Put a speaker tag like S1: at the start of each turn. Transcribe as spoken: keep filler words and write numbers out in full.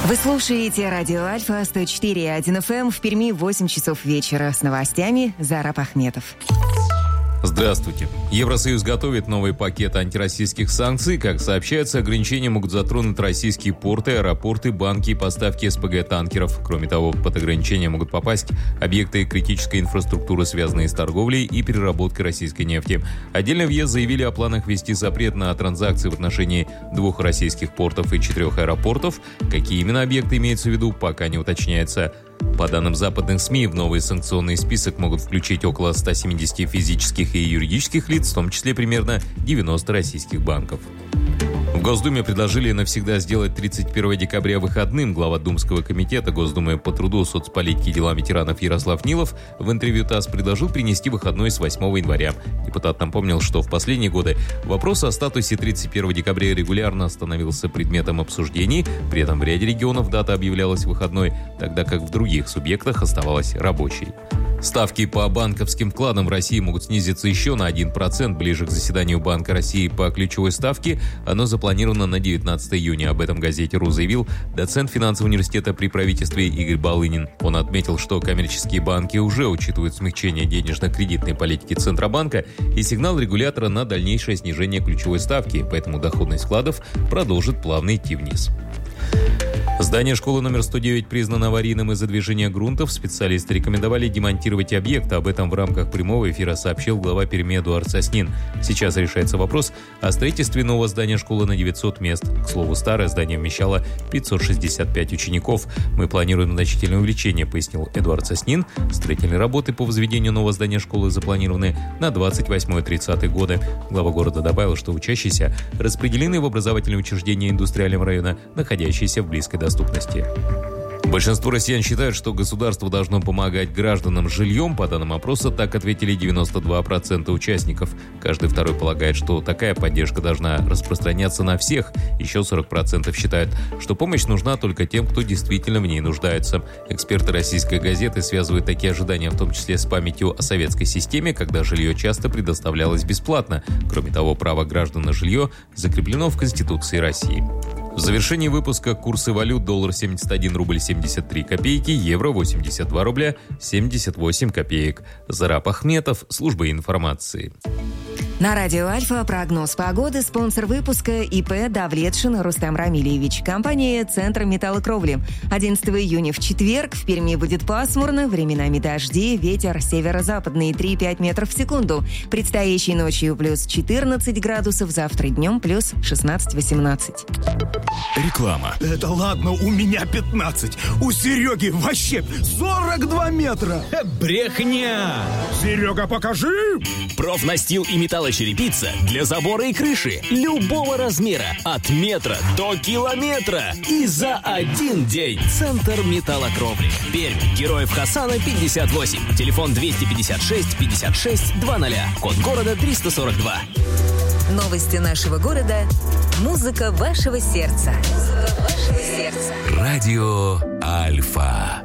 S1: Вы слушаете радио Альфа сто четыре и один эф эм, в Перми восемь часов вечера. С новостями Зараб Ахметов.
S2: Здравствуйте. Евросоюз готовит новый пакет антироссийских санкций. Как сообщается, ограничения могут затронуть российские порты, аэропорты, банки и поставки эс пэ гэ-танкеров. Кроме того, под ограничения могут попасть объекты критической инфраструктуры, связанные с торговлей и переработкой российской нефти. Отдельно в ЕС заявили о планах ввести запрет на транзакции в отношении двух российских портов и четырех аэропортов. Какие именно объекты имеются в виду, пока не уточняется. По данным западных СМИ, в новый санкционный список могут включить около ста семидесяти физических и юридических лиц, в том числе примерно девяноста российских банков. В Госдуме предложили навсегда сделать тридцать первого декабря выходным. Глава Думского комитета Госдумы по труду, соцполитике и делам ветеранов Ярослав Нилов в интервью ТАСС предложил перенести выходной с восьмого января. Депутат напомнил, что в последние годы вопрос о статусе тридцать первого декабря регулярно становился предметом обсуждений. При этом в ряде регионов дата объявлялась выходной, тогда как в других субъектах оставалась рабочей. Ставки по банковским вкладам в России могут снизиться еще на один процент. Ближе к заседанию Банка России по ключевой ставке оно запланировано на девятнадцатого июня. Об этом газете РУ заявил доцент финансового университета при правительстве Игорь Балынин. Он отметил, что коммерческие банки уже учитывают смягчение денежно-кредитной политики Центробанка и сигнал регулятора на дальнейшее снижение ключевой ставки, поэтому доходность вкладов продолжит плавно идти вниз. Здание школы номер сто девять признано аварийным из-за движения грунтов. Специалисты рекомендовали демонтировать объект. Об этом в рамках прямого эфира сообщил глава Перми Эдуард Соснин. Сейчас решается вопрос о строительстве нового здания школы на девятьсот мест. К слову, старое здание вмещало пятьсот шестьдесят пять учеников. Мы планируем значительное увеличение, пояснил Эдуард Соснин. Строительные работы по возведению нового здания школы запланированы на двадцать восьмой-тридцатый годы. Глава города добавил, что учащиеся распределены в образовательные учреждения индустриального района, находящиеся в близкой доступности. Большинство россиян считают, что государство должно помогать гражданам с жильем. По данным опроса, так ответили девяносто два процента участников. Каждый второй полагает, что такая поддержка должна распространяться на всех. Еще сорок процентов считают, что помощь нужна только тем, кто действительно в ней нуждается. Эксперты «Российской газеты» связывают такие ожидания в том числе с памятью о советской системе, когда жилье часто предоставлялось бесплатно. Кроме того, право граждан на жилье закреплено в Конституции России. В завершении выпуска курсы валют: доллар семьдесят один рубль семьдесят три копейки, евро восемьдесят два рубля семьдесят восемь копеек. Зараб Ахметов, служба информации.
S1: На радио Альфа прогноз погоды. Спонсор выпуска ИП Давлетшин Рустам Рамильевич. Компания «Центр металлокровли». одиннадцатого июня в четверг в Перми будет пасмурно, временами дожди, ветер северо-западный три-пять метров в секунду. Предстоящей ночью плюс четырнадцать градусов, завтра днем плюс шестнадцать-восемнадцать.
S3: Реклама.
S4: Это ладно, у меня пятнадцать. У Сереги вообще сорок два метра.
S3: Брехня!
S4: Серега, покажи!
S3: Профнастил и металлочерепица для забора и крыши любого размера, от метра до километра. И за один день. Центр металлокровли. Пермь. Героев Хасана пятьдесят восемь. Телефон двести пятьдесят шесть пятьдесят шесть двадцать. Код города триста сорок два.
S1: Новости нашего города. Музыка вашего сердца. Музыка вашего сердца.
S5: Радио Альфа.